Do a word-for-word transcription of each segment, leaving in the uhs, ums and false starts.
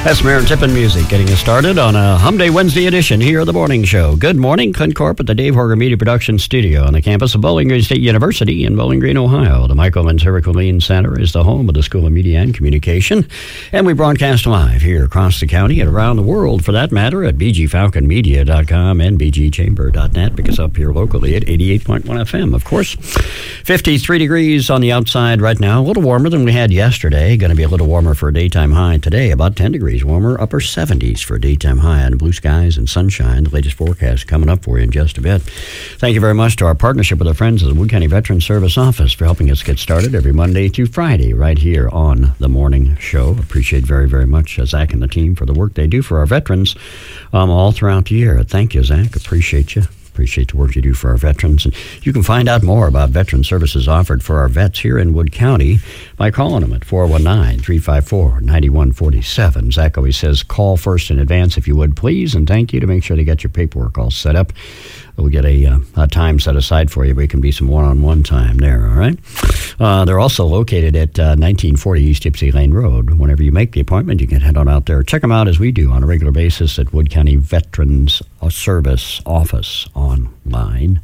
That's Maren Tippin music getting us started on a Hum Day Wednesday edition here of The Morning Show. Good morning, Clint Corp at the Dave Horger Media Production Studio on the campus of Bowling Green State University in Bowling Green, Ohio. The Michael and Sarah Colleen Center is the home of the School of Media and Communication, and we broadcast live here across the county and around the world, for that matter, at b g falcon media dot com and b g chamber dot net. Pick us up here locally at eighty-eight point one F M, of course. fifty-three degrees on the outside right now, a little warmer than we had yesterday. Going to be a little warmer for a daytime high today, about ten degrees warmer, upper seventies for a daytime high, and blue skies and sunshine. The latest forecast coming up for you in just a bit. Thank you very much to our partnership with our friends at the Wood County Veterans Service Office for helping us get started every Monday through Friday right here on The Morning Show. Appreciate very, very much uh, Zach and the team for the work they do for our veterans um, all throughout the year. Thank you, Zach. Appreciate you. Appreciate the work you do for our veterans. And you can find out more about veteran services offered for our vets here in Wood County by calling them at four one nine, three five four, nine one four seven. Zach always says call first in advance if you would, please, and thank you to make sure to get your paperwork all set up. We'll get a, uh, a time set aside for you. We can be some one-on-one time there, all right? Uh, they're also located at uh, nineteen forty East Gypsy Lane Road. Whenever you make the appointment, you can head on out there. Check them out as we do on a regular basis at Wood County Veterans Service Office online.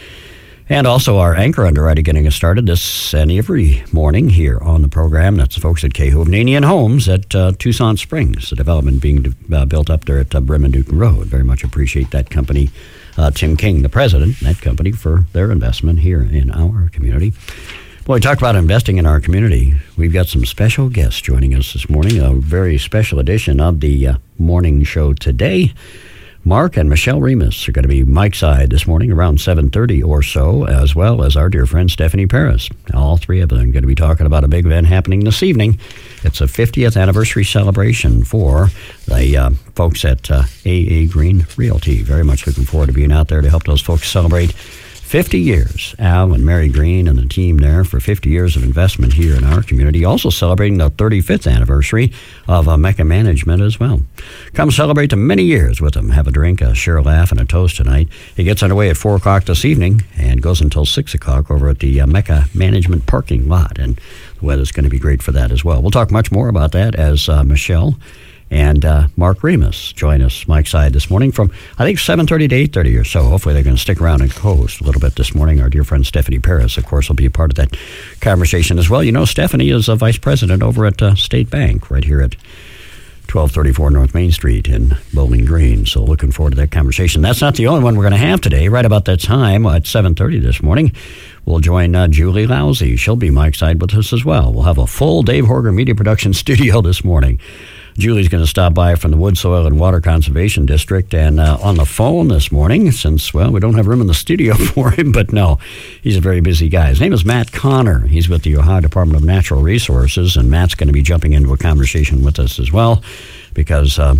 And also our anchor underwriter getting us started this and every morning here on the program. That's the folks at K. Hovnanian Homes at uh, Tucson Springs, the development being uh, built up there at uh, Brim and Newton Road. Very much appreciate that company. Uh, Tim King, the president, that company, for their investment here in our community. Well, we talked about investing in our community. We've got some special guests joining us this morning, a very special edition of the uh, morning show today. Mark and Michelle Remus are going to be Mike's side this morning around seven thirty or so, as well as our dear friend Stephanie Paris. All three of them are going to be talking about a big event happening this evening. It's a fiftieth anniversary celebration for the uh, folks at uh, A A Green Realty. Very much looking forward to being out there to help those folks celebrate fifty years. Al and Mary Green and the team there for fifty years of investment here in our community. Also celebrating the thirty-fifth anniversary of uh, Mecca Management as well. Come celebrate the many years with them. Have a drink, a share a laugh, and a toast tonight. It gets underway at four o'clock this evening and goes until six o'clock over at the uh, Mecca Management parking lot. And the weather's going to be great for that as well. We'll talk much more about that as uh, Michelle and uh, Mark Remus join us, Mike's side, this morning from, I think, seven thirty to eight thirty or so. Hopefully they're going to stick around and co-host a little bit this morning. Our dear friend Stephanie Paris, of course, will be a part of that conversation as well. You know, Stephanie is a vice president over at uh, State Bank right here at twelve thirty-four North Main Street in Bowling Green. So looking forward to that conversation. That's not the only one we're going to have today. Right about that time at seven thirty this morning, we'll join uh, Julie Lousy. She'll be Mike's side with us as well. We'll have a full Dave Horger Media Production studio this morning. Julie's going to stop by from the Wood, Soil, and Water Conservation District, and uh, on the phone this morning, since, well, we don't have room in the studio for him, but no, he's a very busy guy. His name is Matt Connor. He's with the Ohio Department of Natural Resources, and Matt's going to be jumping into a conversation with us as well, because uh,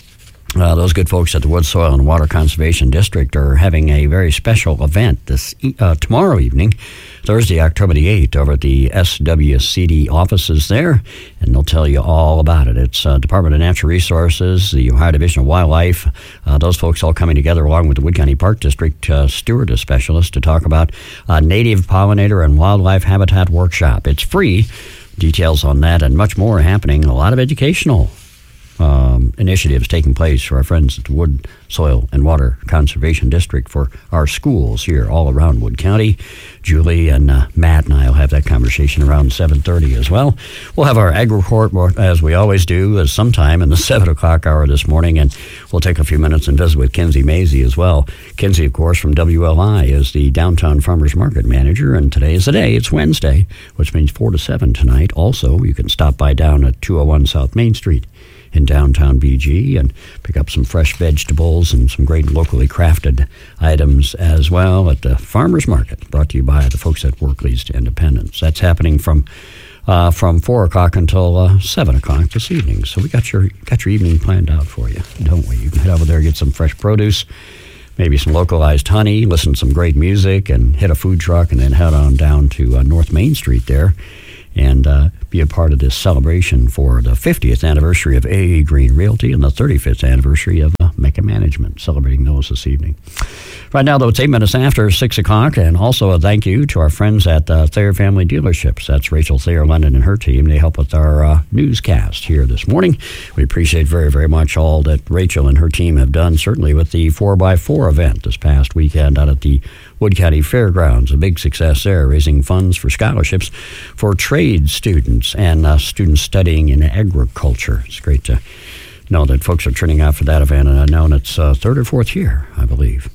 uh, those good folks at the Wood, Soil, and Water Conservation District are having a very special event this uh, tomorrow evening, Thursday, October the eighth, over at the S W C D offices there, and they'll tell you all about it. It's uh, Department of Natural Resources, the Ohio Division of Wildlife, uh, those folks all coming together along with the Wood County Park District uh, stewardess specialist to talk about uh, native pollinator and wildlife habitat workshop. It's free. Details on that and much more happening. A lot of educational Um, initiatives taking place for our friends at the Wood, Soil, and Water Conservation District for our schools here all around Wood County. Julie and uh, Matt and I will have that conversation around seven thirty as well. We'll have our ag report, as we always do, as sometime in the seven o'clock hour this morning, and we'll take a few minutes and visit with Kinsey Mazie as well. Kinsey, of course, from W L I is the Downtown Farmers Market Manager, and today is the day. It's Wednesday, which means four to seven tonight. Also, you can stop by down at two oh one South Main Street in downtown B G and pick up some fresh vegetables and some great locally crafted items as well at the Farmers Market, brought to you by the folks at Workley's Independence. That's happening from uh, from four o'clock until uh, seven o'clock this evening. So we got your got your evening planned out for you, don't we? You can head over there, get some fresh produce, maybe some localized honey, listen to some great music, and hit a food truck, and then head on down to uh, North Main Street there and uh, be a part of this celebration for the fiftieth anniversary of A A Green Realty and the thirty-fifth anniversary of uh, Mecca Management, celebrating those this evening. Right now, though, it's eight minutes after six o'clock, and also a thank you to our friends at uh, Thayer Family Dealerships. That's Rachel Thayer London and her team. They help with our uh, newscast here this morning. We appreciate very, very much all that Rachel and her team have done, certainly with the four by four event this past weekend out at the Wood County Fairgrounds. A big success there, raising funds for scholarships for trade students and uh, students studying in agriculture. It's great to know that folks are turning out for that event, and I know it's uh, third or fourth year, I believe.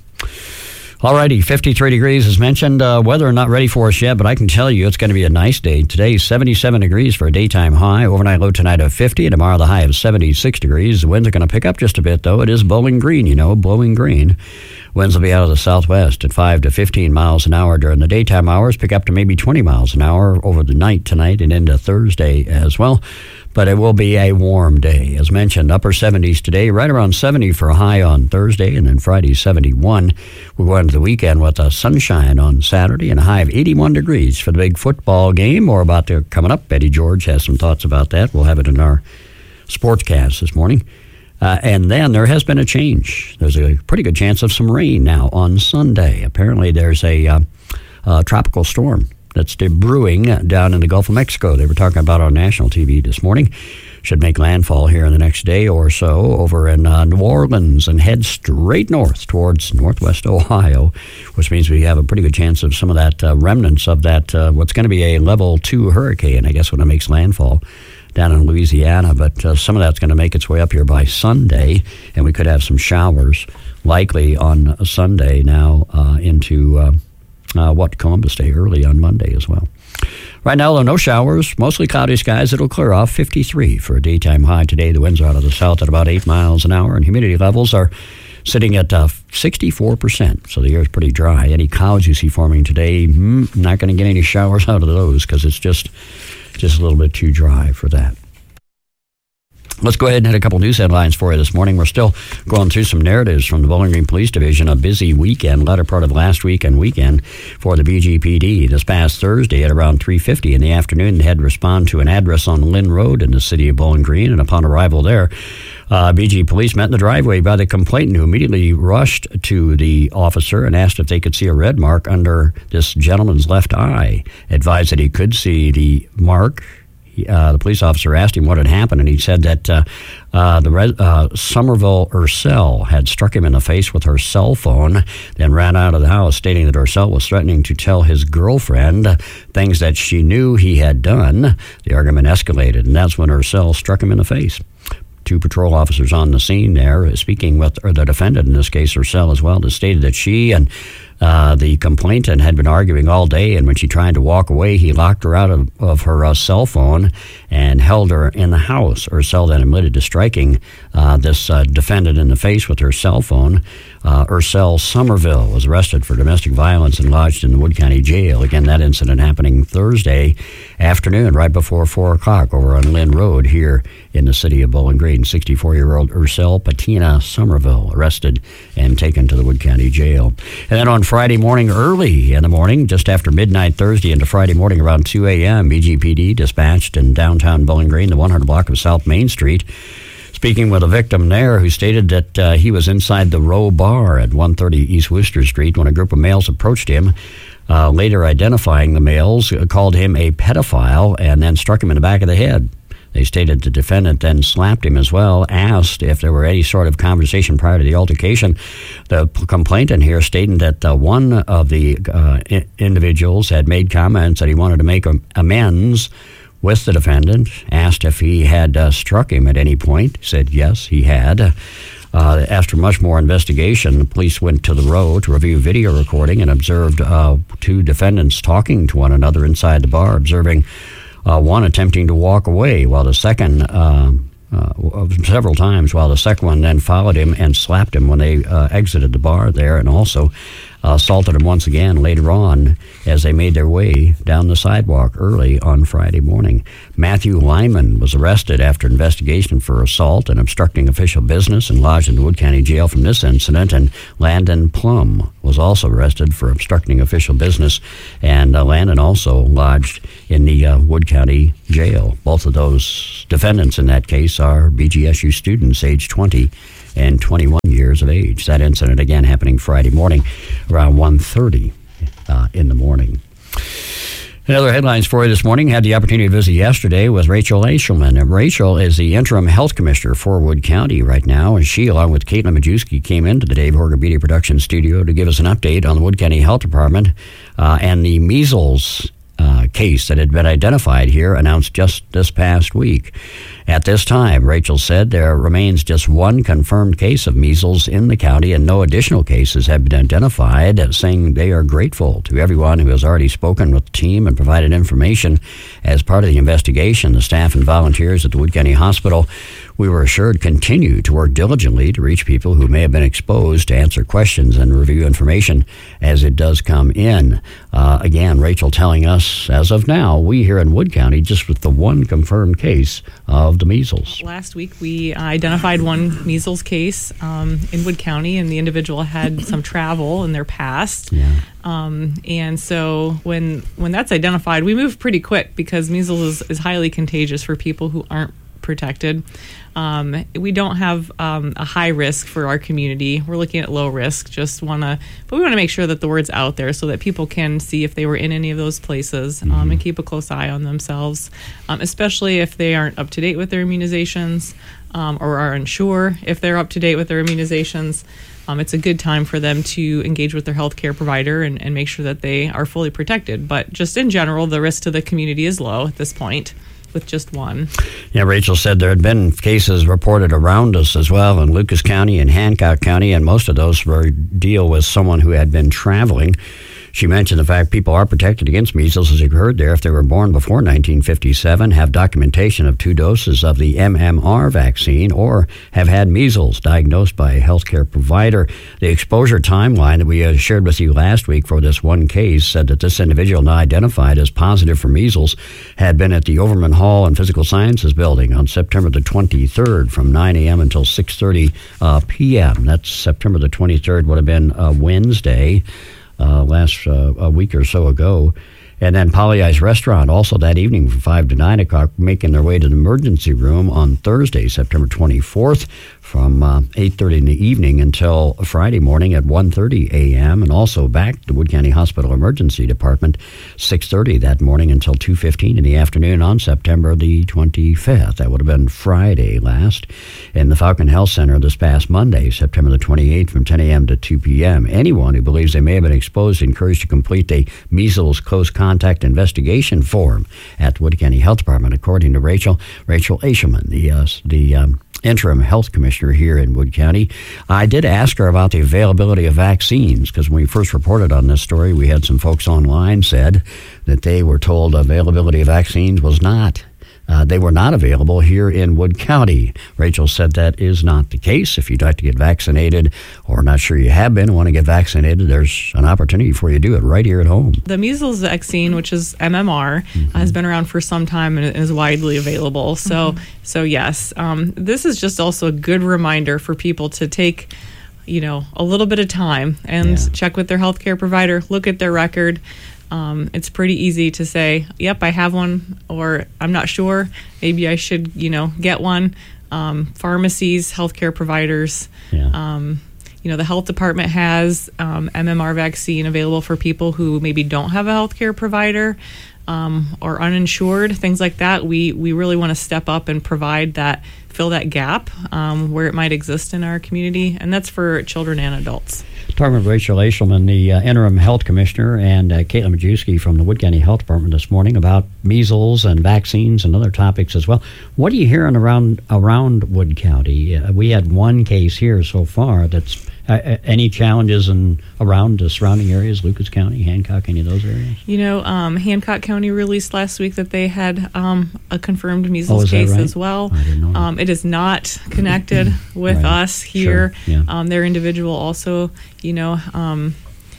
All righty, fifty-three degrees as mentioned. Uh, weather not ready for us yet, but I can tell you it's going to be a nice day. Today, seventy-seven degrees for a daytime high. Overnight low tonight of fifty. Tomorrow, the high of seventy-six degrees. The winds are going to pick up just a bit, though. It is Bowling Green, you know, blowing green. Winds will be out of the southwest at five to fifteen miles an hour during the daytime hours. Pick up to maybe twenty miles an hour over the night tonight and into Thursday as well. But it will be a warm day. As mentioned, upper seventies today, right around seventy for a high on Thursday, and then Friday, seventy-one. We're going to the weekend with a sunshine on Saturday and a high of eighty-one degrees for the big football game. More about that coming up. Eddie George has some thoughts about that. We'll have it in our sportscast this morning. Uh, and then there has been a change. There's a pretty good chance of some rain now on Sunday. Apparently there's a uh, uh, tropical storm that's brewing down in the Gulf of Mexico. They were talking about on national T V this morning. Should make landfall here in the next day or so over in uh, New Orleans and head straight north towards northwest Ohio, which means we have a pretty good chance of some of that uh, remnants of that, uh, what's going to be a level two hurricane, I guess, when it makes landfall down in Louisiana. But uh, some of that's going to make its way up here by Sunday, and we could have some showers likely on Sunday now uh, into uh, uh, what Columbus Day early on Monday as well. Right now, though, no showers, mostly cloudy skies. It'll clear off. fifty-three for a daytime high today. The winds are out of the south at about eight miles an hour, and humidity levels are sitting at uh, sixty-four percent. So the air is pretty dry. Any clouds you see forming today, mm, not going to get any showers out of those because it's just, just a little bit too dry for that. Let's go ahead and hit a couple news headlines for you this morning. We're still going through some narratives from the Bowling Green Police Division. A busy weekend, latter part of last week and weekend for the B G P D. This past Thursday at around three fifty in the afternoon, they had to respond to an address on Lynn Road in the city of Bowling Green, and upon arrival there, uh, B G police met in the driveway by the complainant, who immediately rushed to the officer and asked if they could see a red mark under this gentleman's left eye. Advised that he could see the mark. Uh, the police officer asked him what had happened, and he said that uh, uh, the res- uh, Somerville Ursel had struck him in the face with her cell phone, then ran out of the house, stating that Ursel was threatening to tell his girlfriend things that she knew he had done. The argument escalated, and that's when Ursel struck him in the face. Two patrol officers on the scene there, speaking with or the defendant, in this case Ursel as well, stated that she and Uh, the complainant had been arguing all day, and when she tried to walk away, he locked her out of, of her uh, cell phone and held her in the house. Ursel then admitted to striking uh, this uh, defendant in the face with her cell phone. Uh, Ursel Somerville was arrested for domestic violence and lodged in the Wood County Jail. Again, that incident happening Thursday afternoon, right before four o'clock over on Lynn Road here in the city of Bowling Green. sixty-four-year-old Ursel Patina Somerville arrested and taken to the Wood County Jail. And then on Friday morning, early in the morning, just after midnight Thursday into Friday morning around two a.m., B G P D dispatched in downtown Bowling Green, the one hundred block of South Main Street, speaking with a victim there who stated that uh, he was inside the Row Bar at one thirty East Worcester Street when a group of males approached him. Uh, later identifying the males, uh, called him a pedophile and then struck him in the back of the head. They stated the defendant then slapped him as well, asked if there were any sort of conversation prior to the altercation. The complainant here stating that uh, one of the uh, I- individuals had made comments that he wanted to make amends with the defendant, asked if he had uh, struck him at any point. He said yes, he had. Uh, after much more investigation, the police went to the Row to review video recording and observed uh, two defendants talking to one another inside the bar, observing Uh, one attempting to walk away, while the second, uh, uh, several times, while the second one then followed him and slapped him when they uh, exited the bar there, and also uh, assaulted him once again later on as they made their way down the sidewalk early on Friday morning. Matthew Lyman was arrested after investigation for assault and obstructing official business and lodged in the Wood County Jail from this incident. And Landon Plum was also arrested for obstructing official business, and uh, Landon also lodged in the uh, Wood County Jail. Both of those defendants in that case are B G S U students, age twenty and twenty-one years of age. That incident, again, happening Friday morning around one thirty uh, in the morning. Another headlines for you this morning. Had the opportunity to visit yesterday with Rachel Eshelman. And Rachel is the interim health commissioner for Wood County right now. And she, along with Caitlin Majewski, came into the Dave Horgan Media Production Studio to give us an update on the Wood County Health Department uh, and the measles uh, case that had been identified here, announced just this past week. At this time, Rachel said there remains just one confirmed case of measles in the county and no additional cases have been identified, saying they are grateful to everyone who has already spoken with the team and provided information as part of the investigation. The staff and volunteers at the Wood County Hospital, we were assured, continue to work diligently to reach people who may have been exposed, to answer questions and review information as it does come in. Uh, again, Rachel telling us, as of now, we here in Wood County, just with the one confirmed case of the measles. Last week, we identified one measles case um, in Wood County, and the individual had some travel in their past. Yeah. Um, and so when when that's identified, we move pretty quick because measles is, is highly contagious for people who aren't protected. Um, we don't have um, a high risk for our community. We're looking at low risk. Just want to, but we want to make sure that the word's out there so that people can see if they were in any of those places, um, mm-hmm. and keep a close eye on themselves, um, especially if they aren't up to date with their immunizations um, or are unsure if they're up to date with their immunizations. Um, it's a good time for them to engage with their healthcare provider and, and make sure that they are fully protected. But just in general, the risk to the community is low at this point, with just one. Yeah, Rachel said there had been cases reported around us as well in Lucas County and Hancock County, and most of those were deal with someone who had been traveling. She mentioned the fact people are protected against measles, as you heard there, if they were born before nineteen fifty-seven, have documentation of two doses of the M M R vaccine, or have had measles diagnosed by a healthcare provider. The exposure timeline that we uh, shared with you last week for this one case said that this individual, now identified as positive for measles, had been at the Overman Hall and Physical Sciences building on September the twenty-third from nine a.m. until six thirty uh, p.m. That's September the twenty-third, would have been uh, Wednesday. Uh, last uh, a week or so ago. And then Pollyeyes Restaurant also that evening from five to nine o'clock, making their way to the emergency room on Thursday, September twenty-fourth, from uh, eight thirty in the evening until Friday morning at one thirty a.m. And also back to Wood County Hospital Emergency Department, six thirty that morning until two fifteen in the afternoon on September the twenty-fifth. That would have been Friday last. In the Falcon Health Center this past Monday, September the twenty-eighth, from ten a.m. to two p.m. Anyone who believes they may have been exposed is encouraged to complete a measles close contact investigation form at Wood County Health Department, according to Rachel Rachel Eshelman, the uh, the um, interim health commissioner here in Wood County. I did ask her about the availability of vaccines, because when we first reported on this story, we had some folks online said that they were told availability of vaccines was not. Uh, they were not available here in Wood County. Rachel said that is not the case. If you'd like to get vaccinated or not sure you have been and want to get vaccinated, there's an opportunity for you to do it right here at home. The measles vaccine, which is M M R, mm-hmm. has been around for some time and is widely available. So, mm-hmm. so yes, um, this is just also a good reminder for people to take, you know, a little bit of time and yeah. check with their healthcare provider, look at their record. Um, it's pretty easy to say, yep, I have one, or I'm not sure, maybe I should, you know, get one. Um, pharmacies, healthcare providers, yeah. um, you know, the health department has um, M M R vaccine available for people who maybe don't have a healthcare provider um, or uninsured, things like that. We, we really want to step up and provide that, fill that gap um, where it might exist in our community, and that's for children and adults. Talking with Rachel Eshelman, the uh, interim health commissioner, and uh, Caitlin Majewski from the Wood County Health Department this morning about measles and vaccines and other topics as well. What are you hearing around around Wood County? Uh, we had one case here so far. That's uh, any challenges in around the surrounding areas, Lucas County, Hancock, any of those areas? You know, um, Hancock County released last week that they had um, a confirmed measles oh, case right? as well. I didn't know that. Um, it is not connected with right. us here. Sure. Yeah. Um, their individual also, you know, um,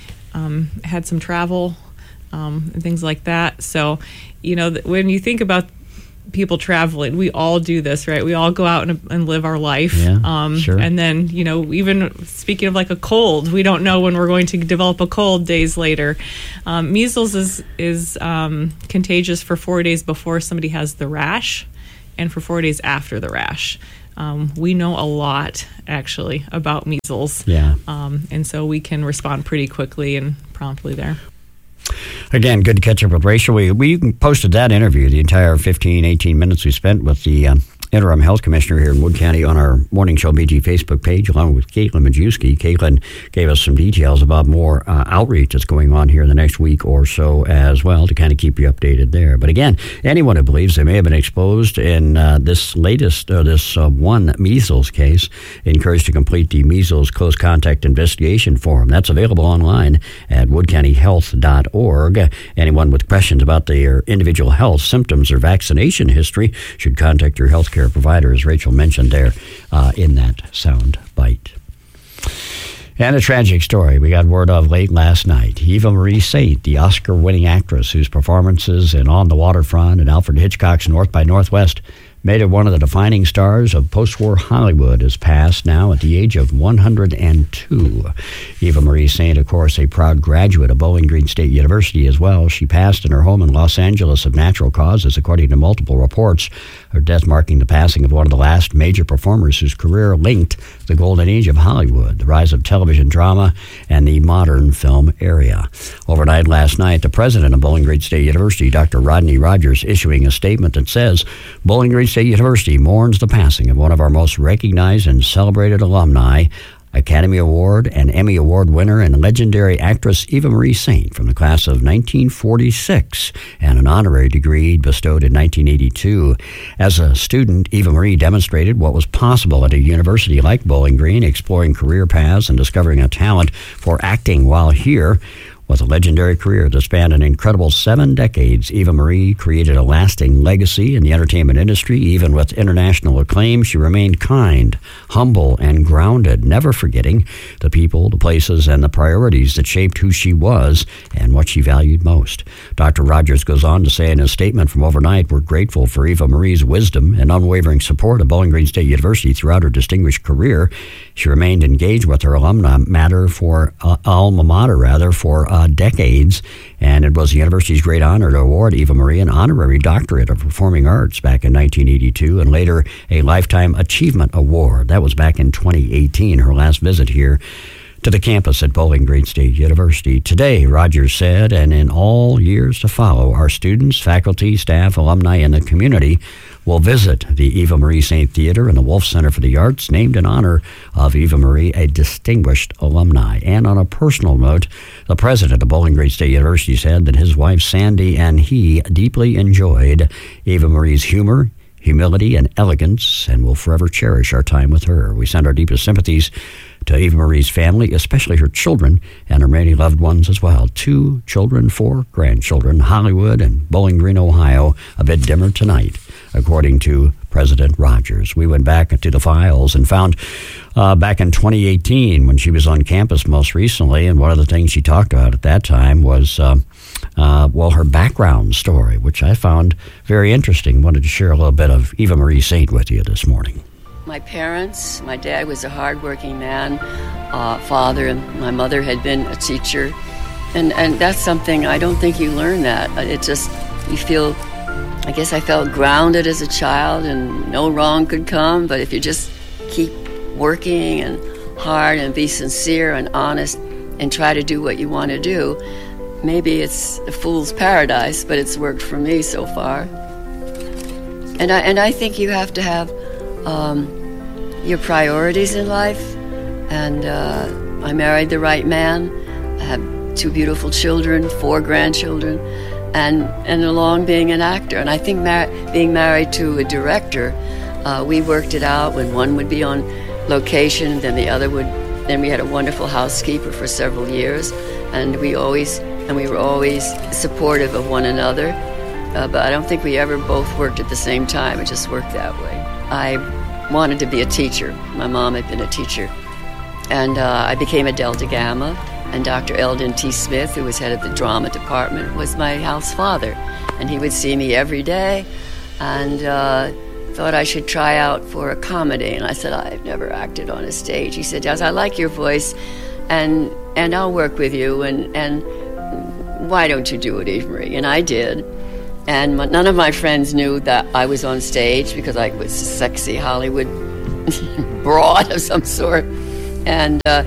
um, had some travel um, and things like that. So, you know, th- when you think about people traveling, we all do this, right? We all go out and, and live our life. Yeah, um, sure. And then, you know, even speaking of like a cold, we don't know when we're going to develop a cold days later. Um, measles is, is um, contagious for four days before somebody has the rash and for four days after the rash. um, we know a lot, actually, about measles. Yeah. Um, and so we can respond pretty quickly and promptly there. Again, good to catch up with Rachel. We, we posted that interview, the entire fifteen, eighteen minutes we spent with the um, interim health commissioner here in Wood County on our Morning Show B G Facebook page, along with Caitlin Majewski. Caitlin gave us some details about more uh, outreach that's going on here in the next week or so as well to kind of keep you updated there. But again, anyone who believes they may have been exposed in uh, this latest, uh, this uh, one measles case, encouraged to complete the measles close contact investigation form. That's available online at wood county health dot org. Anyone with questions about their individual health, symptoms, or vaccination history should contact your health care provider, as Rachel mentioned there uh, in that sound bite. And a tragic story we got word of late last night. Eva Marie Saint, the Oscar-winning actress whose performances in On the Waterfront and Alfred Hitchcock's North by Northwest made her one of the defining stars of post-war Hollywood, has passed now at the age of one hundred two. Eva Marie Saint, of course, a proud graduate of Bowling Green State University as well. She passed in her home in Los Angeles of natural causes, according to multiple reports. Her death marking the passing of one of the last major performers whose career linked the golden age of Hollywood, the rise of television drama, and the modern film area. Overnight last night, the president of Bowling Green State University, Doctor Rodney Rogers, issuing a statement that says, Bowling Green State University mourns the passing of one of our most recognized and celebrated alumni, Academy Award and Emmy Award winner and legendary actress Eva Marie Saint from the class of nineteen forty-six, and an honorary degree bestowed in nineteen eighty-two. As a student, Eva Marie demonstrated what was possible at a university like Bowling Green, exploring career paths and discovering a talent for acting while here. With a legendary career that spanned an incredible seven decades, Eva Marie created a lasting legacy in the entertainment industry. Even with international acclaim, she remained kind, humble, and grounded, never forgetting the people, the places, and the priorities that shaped who she was and what she valued most. Doctor Rogers goes on to say in his statement from overnight, we're grateful for Eva Marie's wisdom and unwavering support of Bowling Green State University throughout her distinguished career. She remained engaged with her alumni matter for uh, alma mater, rather, for uh, decades, and it was the university's great honor to award Eva Marie an honorary doctorate of performing arts back in nineteen eighty-two, and later a Lifetime Achievement Award. That was back in twenty eighteen, her last visit here to the campus at Bowling Green State University. Today, Rogers said, and in all years to follow, our students, faculty, staff, alumni, and the community will visit the Eva Marie Saint Theater and the Wolf Center for the Arts, named in honor of Eva Marie, a distinguished alumni. And on a personal note, the president of Bowling Green State University said that his wife, Sandy, and he deeply enjoyed Eva Marie's humor, humility, and elegance, and will forever cherish our time with her. We send our deepest sympathies to Eva Marie's family, especially her children and her many loved ones as well. Two children, four grandchildren, Hollywood and Bowling Green, Ohio, a bit dimmer tonight, according to President Rogers. We went back into the files and found uh, back in twenty eighteen, when she was on campus most recently, and one of the things she talked about at that time was, uh, uh, well, her background story, which I found very interesting. Wanted to share a little bit of Eva Marie Saint with you this morning. My parents, my dad was a hardworking man, uh, father, and my mother had been a teacher. And, and that's something, I don't think you learn that. It just, you feel, I guess I felt grounded as a child and no wrong could come. But if you just keep working and hard and be sincere and honest and try to do what you want to do, maybe it's a fool's paradise, but it's worked for me so far. And I, and I think you have to have Um, your priorities in life, and uh, I married the right man. I have two beautiful children, four grandchildren, and and along being an actor. And I think mar- being married to a director, uh, we worked it out when one would be on location, then the other would. Then we had a wonderful housekeeper for several years, and we always and we were always supportive of one another. Uh, but I don't think we ever both worked at the same time. It just worked that way. I wanted to be a teacher. My mom had been a teacher. And uh, I became a Delta Gamma. And Doctor Eldon T. Smith, who was head of the drama department, was my house father. And he would see me every day and uh, thought I should try out for a comedy. And I said, I've never acted on a stage. He said, yes, I like your voice, and and I'll work with you. And, and why don't you do it, Eva Marie? And I did. And my, none of my friends knew that I was on stage because I was a sexy Hollywood broad of some sort. And uh,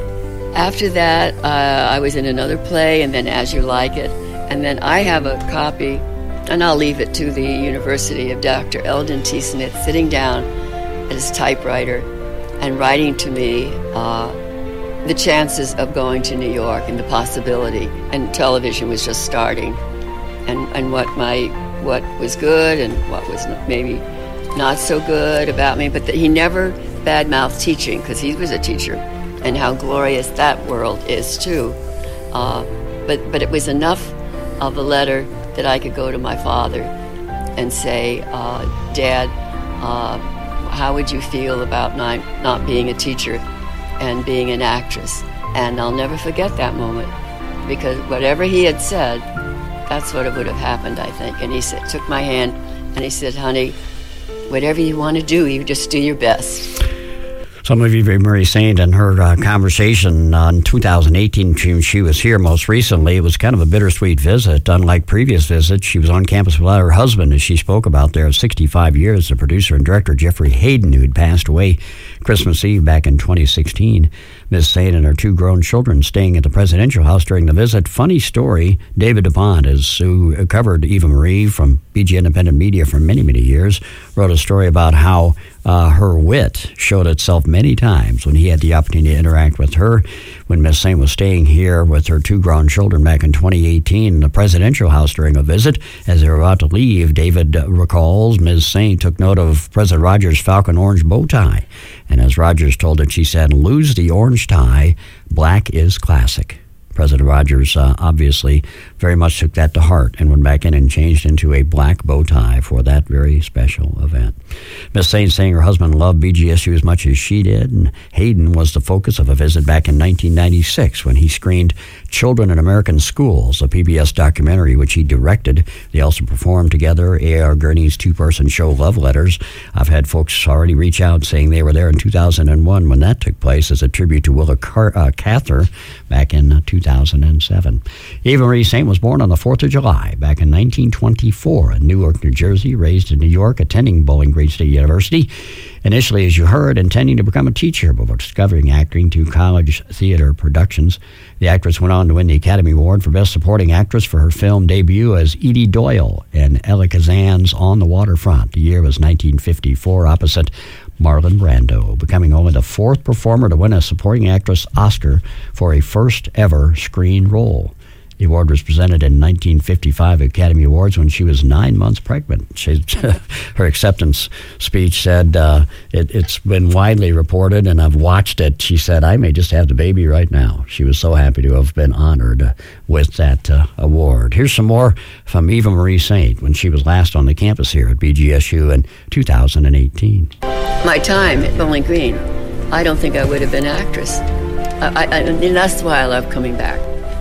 after that, uh, I was in another play, and then As You Like It. And then I have a copy, and I'll leave it to the University, of Doctor Eldon T. Smith sitting down at his typewriter and writing to me uh, the chances of going to New York and the possibility. And television was just starting, and, and what my what was good and what was maybe not so good about me. But the, he never badmouthed teaching, because he was a teacher, and how glorious that world is too. Uh, but but it was enough of a letter that I could go to my father and say, uh, Dad, uh, how would you feel about not, not being a teacher and being an actress? And I'll never forget that moment, because whatever he had said, that's what it would have happened, I think. And he said, took my hand and he said, honey, whatever you want to do, you just do your best. Some of you, Marie Saint, in her uh, conversation uh, in two thousand eighteen, she, she was here most recently. It was kind of a bittersweet visit. Unlike previous visits, she was on campus without her husband, as she spoke about there. sixty-five years, the producer and director, Jeffrey Hayden, who had passed away Christmas Eve back in twenty sixteen. Miss Saint and her two grown children staying at the presidential house during the visit. Funny story, David DuPont, is, who covered Eva Marie from B G Independent Media for many, many years, wrote a story about how uh, her wit showed itself many times when he had the opportunity to interact with her. When Miss Saint was staying here with her two grown children back in twenty eighteen in the presidential house during a visit, as they were about to leave, David uh, recalls Miss Saint took note of President Rogers' falcon orange bow tie. And as Rogers told her, she said, lose the orange tie, black is classic. President Rogers uh, obviously very much took that to heart and went back in and changed into a black bow tie for that very special event. Miss Saint saying her husband loved B G S U as much as she did, and Hayden was the focus of a visit back in nineteen ninety-six when he screened Children in American Schools, a P B S documentary which he directed. They also performed together A R. Gurney's two-person show Love Letters. I've had folks already reach out saying they were there in two thousand one when that took place as a tribute to Willa Car- uh, Cather back in uh, two thousand seven. Eva Marie Saint was born on the fourth of July back in nineteen twenty-four in Newark, New Jersey, raised in New York, attending Bowling Green State University. Initially, as you heard, intending to become a teacher before discovering acting to college theater productions. The actress went on to win the Academy Award for Best Supporting Actress for her film debut as Edie Doyle in Elia Kazan's On the Waterfront. The year was nineteen fifty-four, opposite Marlon Brando, becoming only the fourth performer to win a Supporting Actress Oscar for a first-ever screen role. The award was presented in nineteen fifty-five Academy Awards when she was nine months pregnant. She, her acceptance speech said, uh, it, it's been widely reported, and I've watched it. She said, I may just have the baby right now. She was so happy to have been honored with that uh, award. Here's some more from Eva Marie Saint when she was last on the campus here at B G S U in two thousand eighteen. My time at Bowling Green, I don't think I would have been an actress. I, I, and that's why I love coming back.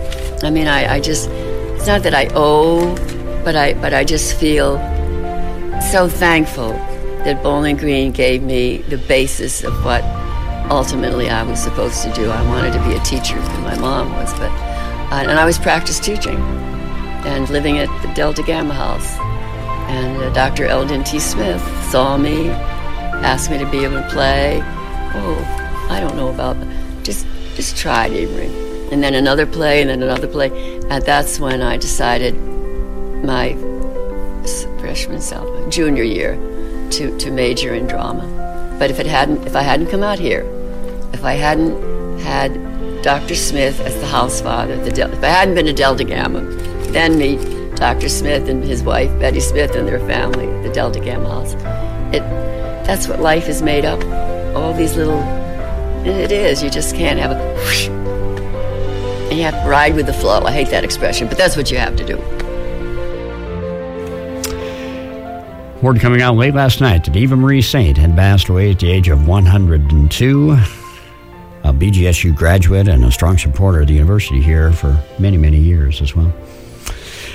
I mean, I, I just, it's not that I owe, but I but I just feel so thankful that Bowling Green gave me the basis of what ultimately I was supposed to do. I wanted to be a teacher, because my mom was, but, uh, and I was practice teaching and living at the Delta Gamma House. And uh, Doctor Eldon T. Smith saw me, asked me to be able to play. Oh, I don't know about, just, just try it, Avery. And then another play, and then another play. And that's when I decided my freshman, sophomore, junior year to, to major in drama. But if it hadn't, if I hadn't come out here, if I hadn't had Doctor Smith as the house father, the Del- if I hadn't been to Delta Gamma, then meet Doctor Smith and his wife, Betty Smith, and their family, the Delta Gamma house. It, that's what life is made up. All these little, it is, you just can't have a whoosh. And you have to ride with the flow. I hate that expression, but that's what you have to do. Word coming out late last night that Eva Marie Saint had passed away at the age of one hundred two. A B G S U graduate and a strong supporter of the university here for many, many years as well.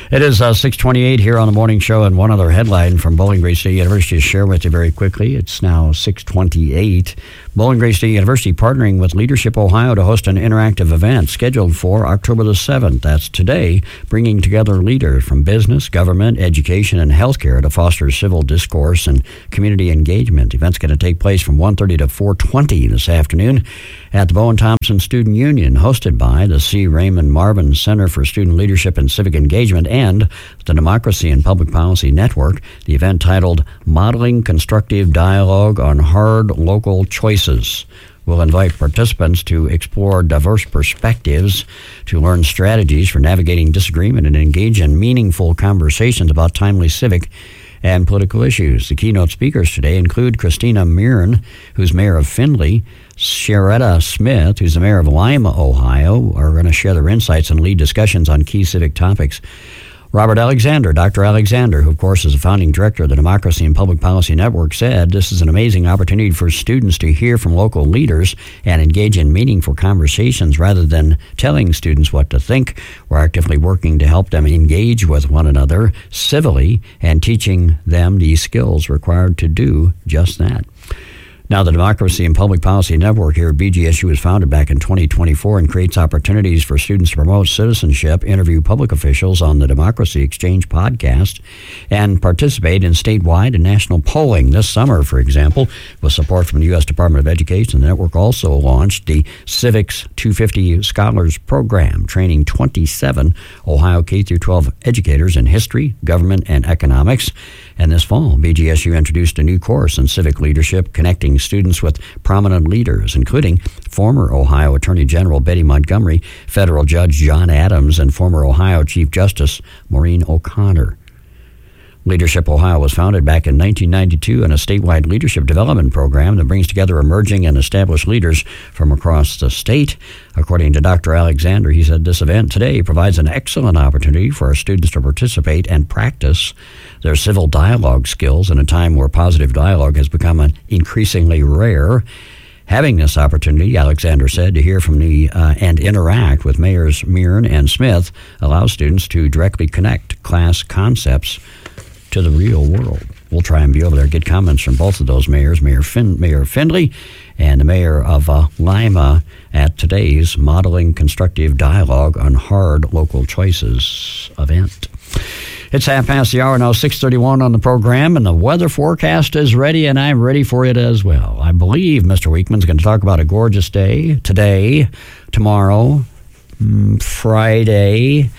It is uh, six twenty-eight here on the morning show, and one other headline from Bowling Green State University to share with you very quickly. It's now six twenty-eight. Bowling Green State University partnering with Leadership Ohio to host an interactive event scheduled for October the seventh. That's today, bringing together leaders from business, government, education, and healthcare to foster civil discourse and community engagement. The event's going to take place from one thirty to four twenty this afternoon at the Bowen Thompson Student Union, hosted by the C. Raymond Marvin Center for Student Leadership and Civic Engagement and the Democracy and Public Policy Network. The event, titled Modeling Constructive Dialogue on Hard Local Choices, will invite participants to explore diverse perspectives, to learn strategies for navigating disagreement, and engage in meaningful conversations about timely civic and political issues. The keynote speakers today include Christina Meeran, who's mayor of Findlay, Sharetta Smith, who's the mayor of Lima, Ohio, are going to share their insights and lead discussions on key civic topics. Robert Alexander, Doctor Alexander, who of course is the founding director of the Democracy and Public Policy Network, said this is an amazing opportunity for students to hear from local leaders and engage in meaningful conversations rather than telling students what to think. We're actively working to help them engage with one another civilly and teaching them the skills required to do just that. Now, the Democracy and Public Policy Network here at B G S U was founded back in twenty twenty-four and creates opportunities for students to promote citizenship, interview public officials on the Democracy Exchange podcast, and participate in statewide and national polling. This summer, for example, with support from the U S Department of Education, the network also launched the Civics two fifty Scholars Program, training twenty-seven Ohio K through twelve educators in history, government, and economics. And this fall, B G S U introduced a new course in civic leadership, connecting students with prominent leaders, including former Ohio Attorney General Betty Montgomery, federal Judge John Adams, and former Ohio Chief Justice Maureen O'Connor. Leadership Ohio was founded back in nineteen ninety-two in a statewide leadership development program that brings together emerging and established leaders from across the state. According to Doctor Alexander, he said this event today provides an excellent opportunity for our students to participate and practice their civil dialogue skills in a time where positive dialogue has become an increasingly rare. Having this opportunity, Alexander said, to hear from the uh, and interact with Mayors Meeran and Smith allows students to directly connect class concepts to the real world. We'll try and be over there, get comments from both of those mayors, Mayor fin- Mayor Findlay and the mayor of uh, Lima, at today's Modeling Constructive Dialogue on Hard Local Choices event. It's half past the hour now, six thirty-one on the program, and the weather forecast is ready, and I'm ready for it as well. I believe Mister Weekman's going to talk about a gorgeous day today, tomorrow, mm, Friday,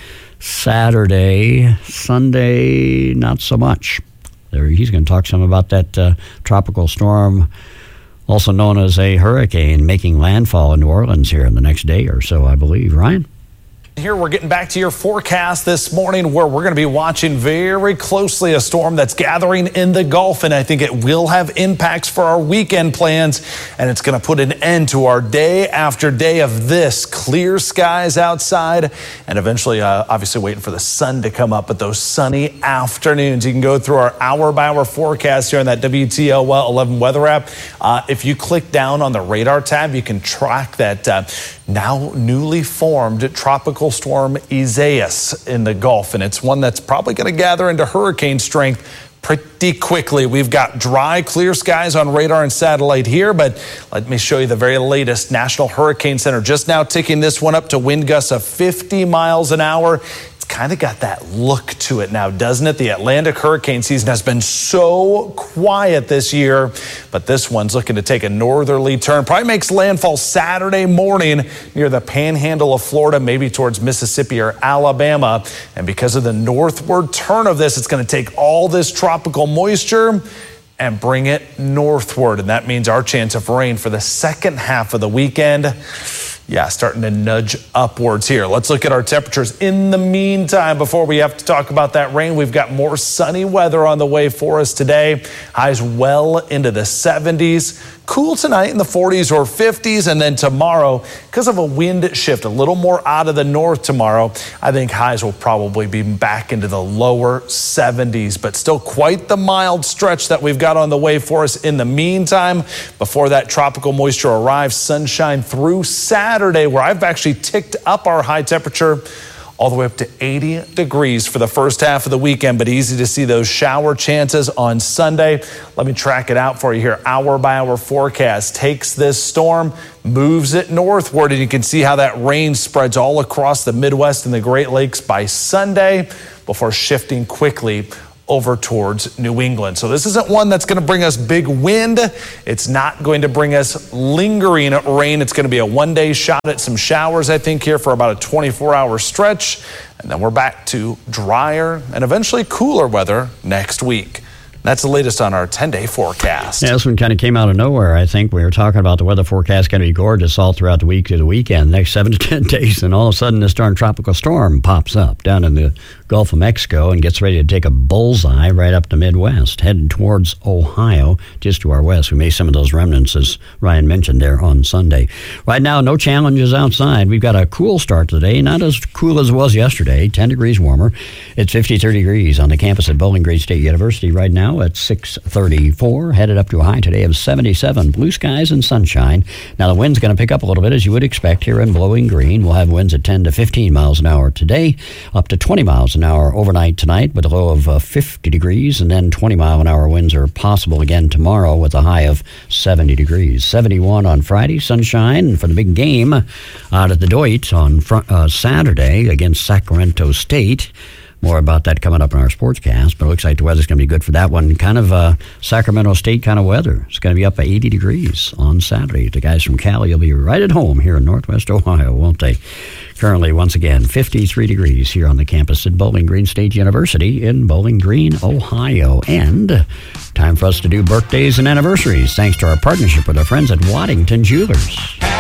Saturday, Sunday, not so much. There, he's going to talk some about that uh, tropical storm, also known as a hurricane, making landfall in New Orleans here in the next day or so, I believe. Ryan? Here we're getting back to your forecast this morning, where we're going to be watching very closely a storm that's gathering in the Gulf, and I think it will have impacts for our weekend plans, and it's going to put an end to our day after day of this clear skies outside, and eventually uh, obviously waiting for the sun to come up. But those sunny afternoons, you can go through our hour by hour forecast here on that W T L eleven weather app. Uh, if you click down on the radar tab, you can track that uh, now newly formed tropical storm Isaias in the Gulf, and it's one that's probably going to gather into hurricane strength pretty quickly. We've got dry, clear skies on radar and satellite here, but let me show you the very latest. National Hurricane Center just now ticking this one up to wind gusts of fifty miles an hour. Kind of got that look to it now, doesn't it? The Atlantic hurricane season has been so quiet this year, but this one's looking to take a northerly turn. Probably makes landfall Saturday morning near the panhandle of Florida, maybe towards Mississippi or Alabama. And because of the northward turn of this, it's going to take all this tropical moisture and bring it northward. And that means our chance of rain for the second half of the weekend, yeah, starting to nudge upwards here. Let's look at our temperatures. In the meantime, before we have to talk about that rain, we've got more sunny weather on the way for us today. Highs well into the seventies. Cool tonight in the forties or fifties, and then tomorrow, because of a wind shift, a little more out of the north tomorrow, I think highs will probably be back into the lower seventies, but still quite the mild stretch that we've got on the way for us in the meantime. Before that tropical moisture arrives, sunshine through Saturday, where I've actually ticked up our high temperature all the way up to eighty degrees for the first half of the weekend, but easy to see those shower chances on Sunday. Let me track it out for you here. Hour by hour forecast takes this storm, moves it northward, and you can see how that rain spreads all across the Midwest and the Great Lakes by Sunday before shifting quickly over towards New England. So this isn't one that's going to bring us big wind. It's not going to bring us lingering rain. It's going to be a one-day shot at some showers, I think, here for about a twenty-four hour stretch. And then we're back to drier and eventually cooler weather next week. That's the latest on our ten-day forecast. Yeah, this one kind of came out of nowhere, I think. We were talking about the weather forecast going to be gorgeous all throughout the week to the weekend, next seven to ten days, and all of a sudden this darn tropical storm pops up down in the Gulf of Mexico and gets ready to take a bullseye right up the Midwest, heading towards Ohio, just to our west. We may see some of those remnants, as Ryan mentioned there on Sunday. Right now, no challenges outside. We've got a cool start today, not as cool as it was yesterday, ten degrees warmer. It's fifty-three degrees on the campus at Bowling Green State University right now at six thirty-four, headed up to a high today of seventy-seven. Blue skies and sunshine. Now the wind's going to pick up a little bit, as you would expect here in Bowling Green. We'll have winds at ten to fifteen miles an hour today, up to twenty miles an hour overnight tonight with a low of uh, fifty degrees, and then twenty mile an hour winds are possible again tomorrow with a high of seventy degrees. seventy-one on Friday, sunshine for the big game out at the Deutsch on fr- uh, Saturday against Sacramento State. More about that coming up in our sportscast, but it looks like the weather's going to be good for that one. Kind of uh, Sacramento State kind of weather. It's going to be up at eighty degrees on Saturday. The guys from Cali will be right at home here in Northwest Ohio, won't they? Currently, once again, fifty-three degrees here on the campus at Bowling Green State University in Bowling Green, Ohio. And time for us to do birthdays and anniversaries, thanks to our partnership with our friends at Waddington Jewelers.